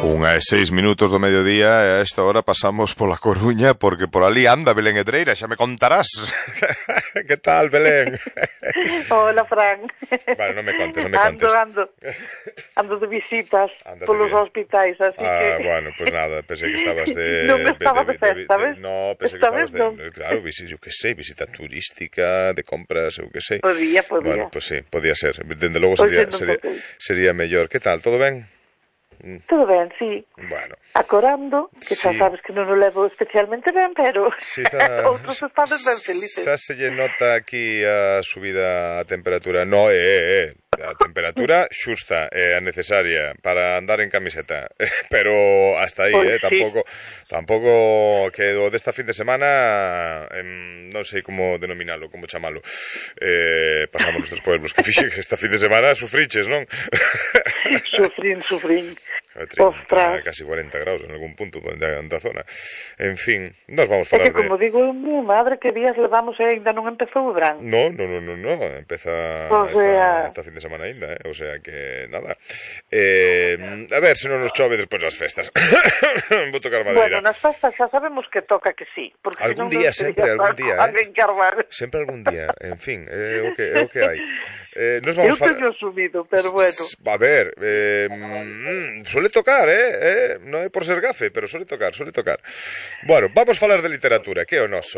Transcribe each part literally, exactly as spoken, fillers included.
Unha e seis minutos do mediodía e a esta hora pasamos pola Coruña porque por ali anda Belén Edreira, xa me contarás. Que tal, Belén? Hola, Fran. Vale, non me contes, non me ando, contes. Ando, ando de visitas Andas polos de hospitais, así ah, que... Ah, bueno, pues nada, pensei que estabas de... Non estaba de, de, de festa, ves? No, pensei Esta que estabas de... non. Claro, visita, eu que sei, visita turística, de compras, eu que sei. Podía, podía. Bueno, pues sí, podía ser. Dende logo sería, sería, sería mellor. Que tal, todo ben? Todo ben, sí. Bueno. Acorando, que xa sí. sabes que non o levo especialmente ben, pero sí, está... outros estados ben felices. Xa se lle nota aquí a subida a temperatura. No, eh, eh, a temperatura xusta, é eh, a necesaria para andar en camiseta. Pero hasta aí, pues eh, tampouco, sí. tampouco que o desta fin de semana, eh, non sei como denominalo, como chamalo. Eh, pasamos nuestros pueblos que fixe que esta fin de semana sufriches, non? Sufrín, sufrín. trinta, casi cuarenta graus en algún punto da, da zona. En fin, nos vamos a falar de... É que, como de... digo, mi madre, que días levamos e ainda non empezou o verán. No, no, no, no, no, empeza o sea... esta, esta fin de semana ainda, eh? O sea que, nada. Eh, a ver se non nos chove despois das festas. Vou tocar madeira. Bueno, nas festas xa sabemos que toca que sí. Porque algún día, sempre, algún día, eh? Sempre algún día, en fin, é o que, é o que hai. Eh, nos vamos eu teño asumido, pero bueno. A ver, eh, mm, suele tocar, eh, eh? Non é por ser gafe, pero suele tocar, suele tocar. Bueno, vamos falar de literatura, que é o noso.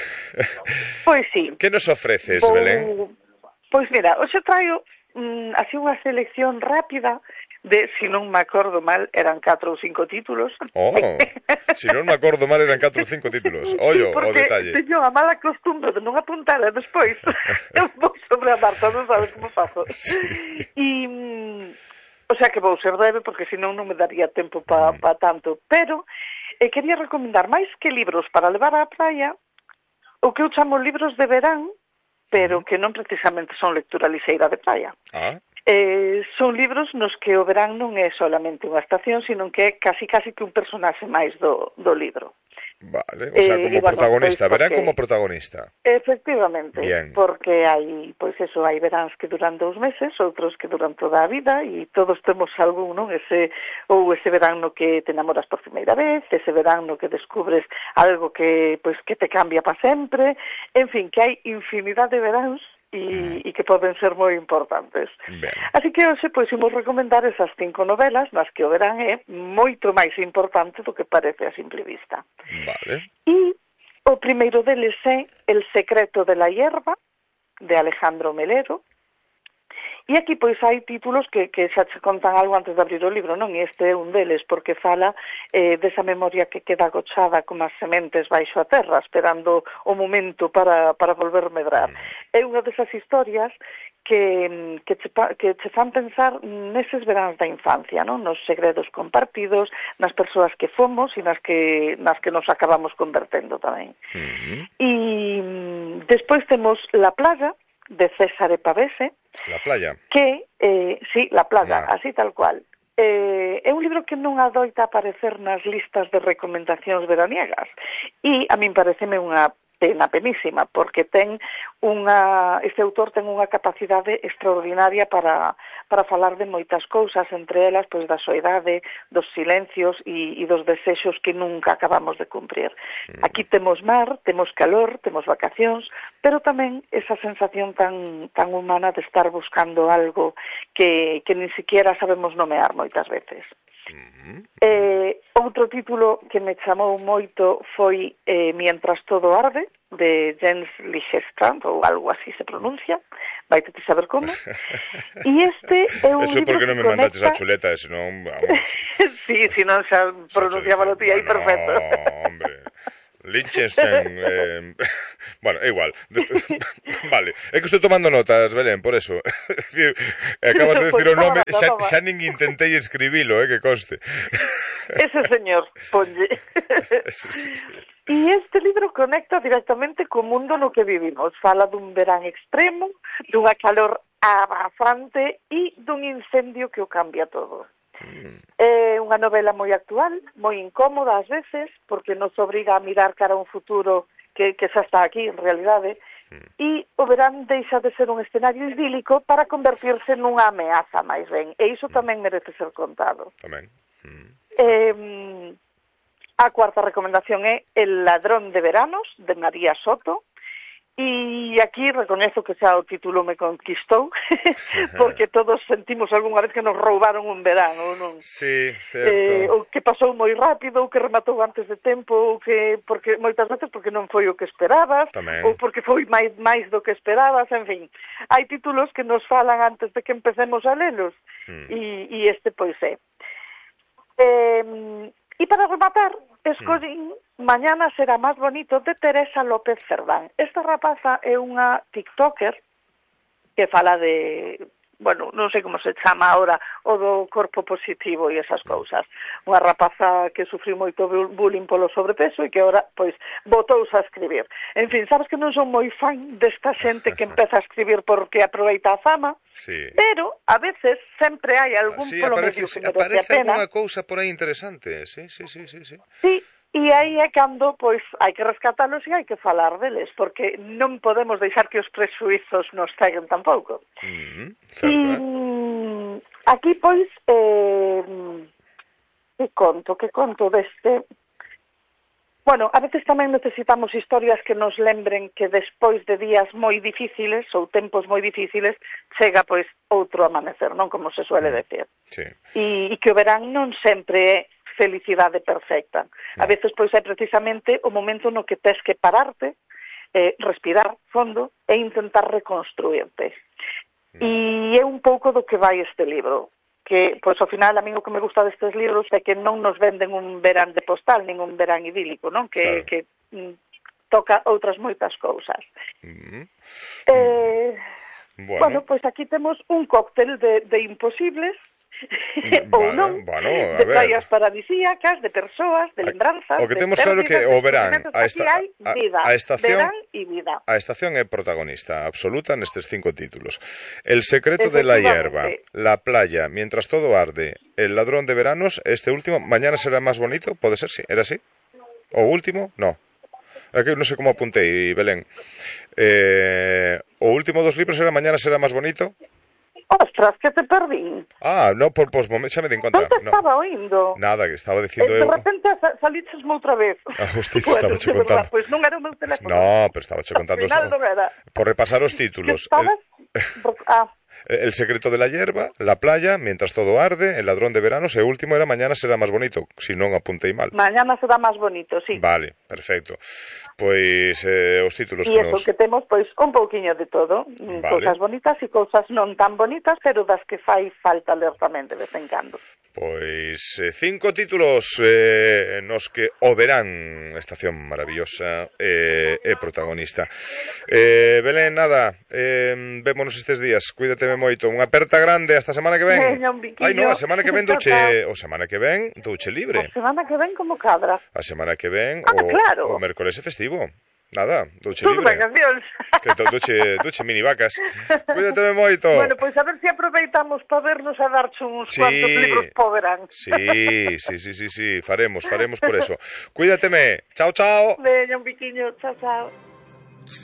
Pois sí. Que nos ofreces, Vou... Belén? Pois mira, hoxe traio mm, así unha selección rápida de, si non me acordo mal, eran catro ou cinco títulos. Oh, si non me acordo mal, eran catro ou cinco títulos. Ollo, o detalle. Porque teño a mala costumbre de non apuntar e despois eu vou sobre a marcha, non sabes como faço. Sí. E... O sea que vou ser breve, porque senón non me daría tempo para pa tanto. Pero eh, quería recomendar máis que libros para levar á praia, o que eu chamo libros de verán, pero que non precisamente son lectura lixeira de praia. Ah. Eh, son libros nos que o verán non é solamente unha estación, sino que é casi casi que un personaxe máis do, do libro. Vale, o sea, como eh, protagonista, bueno, verán como protagonista. Efectivamente, bien. Porque hai, pois eso, hai veráns que duran dous meses, outros que duran toda a vida, e todos temos algún, non? Ese, ou ese verán no que te enamoras por primeira vez, ese verán no que descubres algo que, pois, que te cambia para sempre, en fin, que hai infinidade de veráns e, e que poden ser moi importantes. Ben. Así que hoxe, pois, imos recomendar esas cinco novelas nas que o verán é moito máis importante do que parece a simple vista. Vale. E o primeiro deles é El secreto de la hierba, de Alejandro Melero. E aquí, pois, hai títulos que, que xa te contan algo antes de abrir o libro, non? E este é un deles, porque fala eh, desa memoria que queda agochada como as sementes baixo a terra, esperando o momento para, para volver medrar. Mm. É unha desas historias que, que, che, que che fan pensar neses veráns da infancia, non? Nos segredos compartidos, nas persoas que fomos e nas que, nas que nos acabamos convertendo tamén. Mm. E despois temos La playa, de César Pavese. La playa. Que, eh, sí, La playa, ah. así tal cual. Eh, é un libro que non adoita aparecer nas listas de recomendacións veraniegas. E a min pareceme unha pena penísima, porque ten unha, este autor ten unha capacidade extraordinaria para, para falar de moitas cousas, entre elas, pois, da soidade, dos silencios e, e dos desexos que nunca acabamos de cumprir. Mm. Aquí temos mar, temos calor, temos vacacións, pero tamén esa sensación tan, tan humana de estar buscando algo que, que nin siquiera sabemos nomear moitas veces. Mm-hmm. Eh, outro título que me chamou moito foi eh, Mientras todo arde, de Jens Lichestrand, ou algo así se pronuncia, vai te saber como. E este é un Eso libro porque non me conecta... mandaches a chuleta, senón, vamos... sí, si non xa pronunciábalo ti aí perfecto. No, hombre... Liechtenstein, eh, bueno, é igual. Vale, é que estou tomando notas, Belén, por eso. Acabas de decir o nome, xa, xa nin intentei escribilo, eh, que conste. Ese señor, ponlle. E este libro conecta directamente co mundo no que vivimos. Fala dun verán extremo, dunha calor abafante e dun incendio que o cambia todo. É unha novela moi actual, moi incómoda ás veces, porque nos obriga a mirar cara a un futuro que, que xa está aquí, en realidade, e o verán deixa de ser un escenario idílico para convertirse nunha ameaza, máis ben, e iso tamén merece ser contado. Tamén. Mm. Eh, a cuarta recomendación é El ladrón de veranos, de María Soto. E aquí recoñezo que xa o título me conquistou, porque todos sentimos algunha vez que nos roubaron un verano, non? Sí, certo. Eh, ou que pasou moi rápido, ou que rematou antes de tempo, ou que porque moitas veces porque non foi o que esperabas, Tamén. ou porque foi máis máis do que esperabas, en fin. Hai títulos que nos falan antes de que empecemos a lelos, hmm. e, e este pois é. Eh, e para rematar, escollín hmm. Mañana será máis bonito, de Teresa López Cerdán. Esta rapaza é unha tiktoker que fala de, bueno, non sei como se chama ahora, o do corpo positivo e esas cousas. Unha rapaza que sufriu moito bullying polo sobrepeso e que agora, pois, botouse a escribir. En fin, sabes que non son moi fan desta xente que empeza a escribir porque aproveita a fama, sí. Pero a veces sempre hai algún sí, polo aparece, medio que sí, merece a pena. Aparece algunha cousa por aí interesante, sí, sí, sí, sí. Sí, sí. E aí é cando, pois, hai que rescatalos e hai que falar deles, porque non podemos deixar que os presuizos nos ceguen tampouco. Mm, certo, e eh? aquí, pois, eh, que conto, que conto deste... Bueno, a veces tamén necesitamos historias que nos lembren que despois de días moi difíciles ou tempos moi difíciles chega, pois, outro amanecer, non como se suele decir. Sí. E, e que o verán non sempre é felicidade perfecta. A veces, pois, é precisamente o momento no que tes que pararte, eh, respirar fondo e intentar reconstruirte. E é un pouco do que vai este libro, que, pois, ao final, a mí o que me gusta destes libros é que non nos venden un verán de postal, nin un verán idílico, non? Que, claro. que mm, toca outras moitas cousas. Mm. Eh, bueno. bueno, pois aquí temos un cóctel de, de imposibles, ou vale, non, bueno, de praias paradisíacas, de persoas, de lembranzas. O que temos claro que o verán, a, esta, aquí hai vida, a, a estación, verán e vida. A estación é protagonista absoluta nestes cinco títulos. El secreto de la hierba, La playa, Mientras todo arde, El ladrón de veranos, este último, Mañana será más bonito, pode ser, sí, era así? O último, no. Aquí non sei como apuntei, Belén. Eh, o último dos libros era Mañana será más bonito. Ostras, que te perdín. Ah, no, por pos momentos xa me din conta. Non te no. estaba oindo. Nada, que estaba dicindo eu. De repente salichesme outra vez. Ah, hostia, bueno, estaba che contando. Pois pues non era o meu teléfono. No, pero estaba che contando. Al final non era. Por repasar os títulos. Estabas... El... Ah. El secreto de la hierba, La playa, Mientras todo arde, El ladrón de veranos e o último era Mañana será más bonito, si non apuntei mal. Mañana será más bonito, sí. Vale, perfecto. Pois eh, os títulos e que nos... nos... E que temos, pois, un pouquiño de todo, vale. Cousas bonitas e cousas non tan bonitas, pero das que fai falta ler tamén de vez en cando. Pois eh, cinco títulos eh, nos que o verán, estación maravillosa e eh, eh, protagonista. Eh, Belén, nada, eh, vémonos estes días, cuídateme moito, unha aperta grande hasta a semana que ven. Ai, non, a semana que ven douche, o semana que ven douche libre. A semana que ven como cadra. A semana que ven ah, o, claro. o mércoles é festivo. Nada, douche Tus libre. vacacións. Que to, douche, douche mini vacas. Cuídateme moito. Bueno, pois pues a ver se si aproveitamos para vernos a darche uns sí. cuantos libros poderán. Sí, sí, sí, sí, sí, faremos, faremos por eso. Cuídateme. Chao, chao. Veña, un biquiño. Chao, chao.